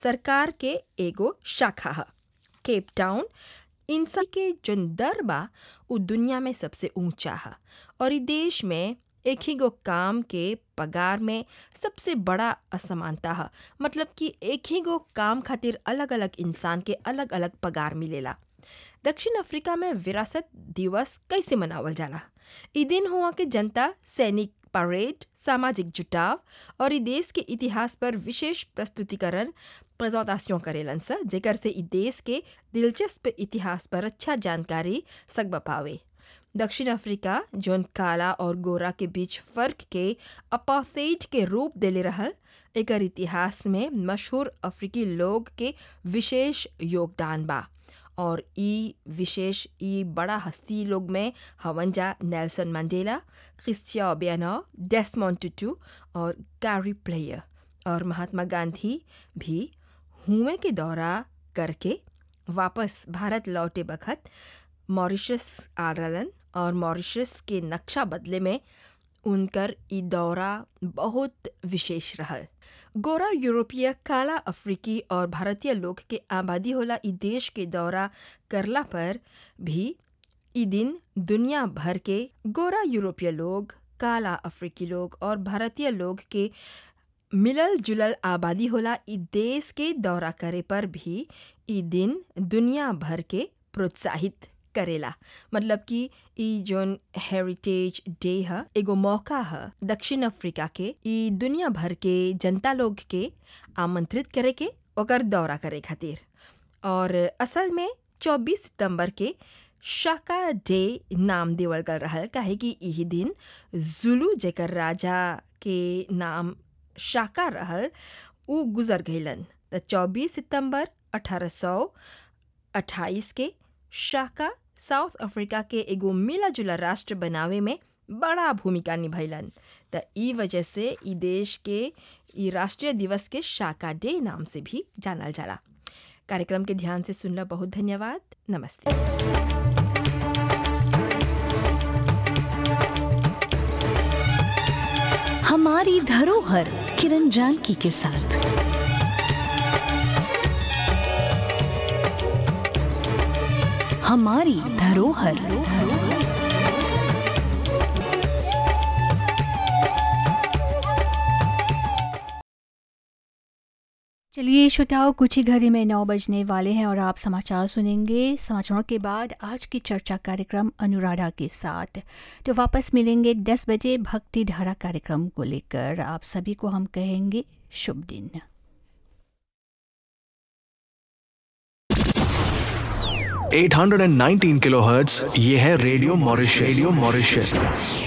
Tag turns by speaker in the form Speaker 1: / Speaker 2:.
Speaker 1: सरकार के एगो शाखा ह। केप टाउन इंसान के जन दर बा उ दुनिया में सबसे ऊंचा ह और इ देश में एक ही गो काम के पगार में सबसे बड़ा असमानता ह। मतलब कि एक ही गो काम खातिर अलग अलग इंसान के अलग अलग पगार मिलेला। दक्षिण अफ्रीका में विरासत दिवस कैसे मनावल जाला? इ दिन हुआ के जनता सैनिक परेड, सामाजिक जुटाव और इ देश के इतिहास पर विशेष प्रस्तुतिकरण प्रेजेंटेशन करेलन स, जेकर से इ देश के दिलचस्प इतिहास पर अच्छा जानकारी सकब पावे। दक्षिण अफ्रीका जोन काला और गोरा के बीच फर्क के अपार्थाइड के रूप देले रहल, एकर इतिहास में मशहूर अफ्रीकी लोग के विशेष योगदान बा और ई बड़ा हस्ती लोग में हवन जा नेल्सन मंडेला, क्रिस्टियन ओबियानो, डेस्मोंड टुटू और गैरी प्लेयर। और महात्मा गांधी भी हुए के दौरा करके वापस भारत लौटे बखत मॉरिशस आ रहलन और मॉरिशस के नक्शा बदले में उनकर ई दौरा बहुत विशेष रहल। गोरा यूरोपीय, काला अफ्रीकी और भारतीय लोग के आबादी होला ई देश के दौरा करला पर भी ई दिन दुनिया भर के गोरा यूरोपीय लोग, काला अफ्रीकी लोग और भारतीय लोग के मिलल जुलल आबादी होला ई देश के दौरा करे पर भी ई दिन दुनिया भर के प्रोत्साहित करेला। मतलब कि ई जोन हेरिटेज डे ह एगो मौका ह दक्षिण अफ्रीका के ई दुनिया भर के जनता लोग के आमंत्रित करे के ओकर दौरा करे खातिर। और असल में 24 सितंबर के शाका डे नाम देवल गल रहल, काहे कि यही दिन जुलू जेकर राजा के नाम शाका रहल उ गुजर गईलन। 24 सितंबर 1828 के शाका साउथ अफ्रीका के एगो मिला जुला राष्ट्र बनावे में बड़ा भूमिका निभैलन। त ई वजह से ई देश के ई राष्ट्रीय दिवस के शाका डे नाम से भी जानल जाला। कार्यक्रम के ध्यान से सुनला बहुत धन्यवाद। नमस्ते।
Speaker 2: हमारी धरोहर किरण जानकी के साथ। हमारी धरोहर।
Speaker 3: चलिए श्रोताओं, कुछ ही घड़ी में 9 बजने वाले हैं और आप समाचार सुनेंगे। समाचारों के बाद आज की चर्चा कार्यक्रम अनुराधा के साथ। तो वापस मिलेंगे 10 बजे भक्ति धारा कार्यक्रम को लेकर। आप सभी को हम कहेंगे शुभ दिन।
Speaker 4: 819 किलोहर्ट्ज़, ये है रेडियो मॉरिशस।